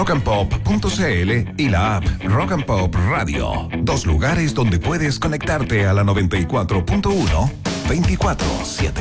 rockandpop.cl y la app Rock and Pop Radio. 2 lugares donde puedes conectarte a la 94.1 24/7.